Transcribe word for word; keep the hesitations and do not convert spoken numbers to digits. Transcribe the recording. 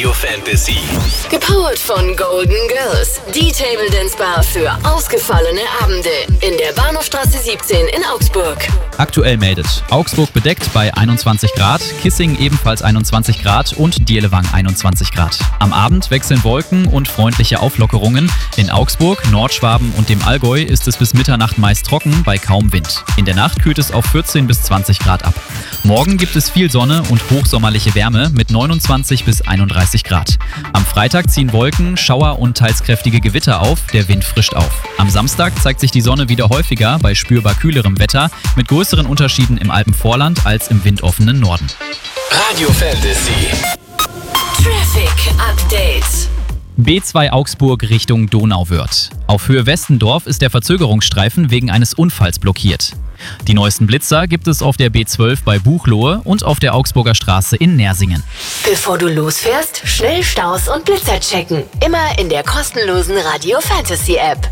Fantasy. Gepowert von Golden Girls, die Table Dance Bar für ausgefallene Abende in der Bahnhofstraße siebzehn in Augsburg. Aktuell meldet Augsburg bedeckt bei einundzwanzig Grad, Kissing ebenfalls einundzwanzig Grad und Dielewang einundzwanzig Grad. Am Abend wechseln Wolken und freundliche Auflockerungen. In Augsburg, Nordschwaben und dem Allgäu ist es bis Mitternacht meist trocken bei kaum Wind. In der Nacht kühlt es auf vierzehn bis zwanzig Grad ab. Morgen gibt es viel Sonne und hochsommerliche Wärme mit neunundzwanzig bis einunddreißig Grad. Am Freitag ziehen Wolken, Schauer und teils kräftige Gewitter auf, der Wind frischt auf. Am Samstag zeigt sich die Sonne wieder häufiger bei spürbar kühlerem Wetter mit größeren Unterschieden im Alpenvorland als im windoffenen Norden. Radio Fantasy. Traffic Update. B zwei Augsburg Richtung Donauwörth. Auf Höhe Westendorf ist der Verzögerungsstreifen wegen eines Unfalls blockiert. Die neuesten Blitzer gibt es auf der B zwölf bei Buchloe und auf der Augsburger Straße in Nersingen. Bevor du losfährst, schnell Staus und Blitzer checken. Immer in der kostenlosen Radio Fantasy App.